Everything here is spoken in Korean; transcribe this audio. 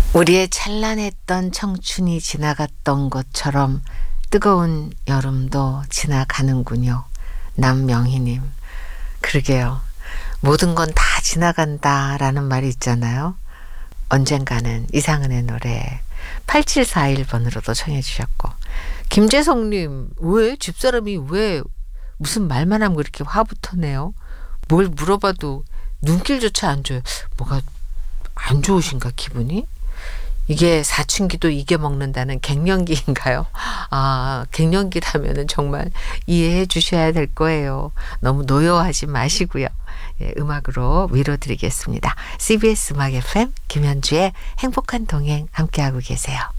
우리의 찬란했던 청춘이 지나갔던 것처럼 뜨거운 여름도 지나가는군요. 남명희님. 그러게요. 모든 건 다 지나간다라는 말이 있잖아요. 언젠가는 이상은의 노래 8741번으로도 청해 주셨고, 김재성님, 왜 집사람이 왜 무슨 말만 하면 그렇게 화부터 내요? 뭘 물어봐도 눈길조차 안 줘요. 뭐가 안 좋으신가 기분이? 이게 사춘기도 이겨먹는다는 갱년기인가요? 아, 갱년기라면은 정말 이해해 주셔야 될 거예요. 너무 노여워하지 마시고요. 예, 음악으로 위로드리겠습니다. CBS 음악 FM 김현주의 행복한 동행 함께하고 계세요.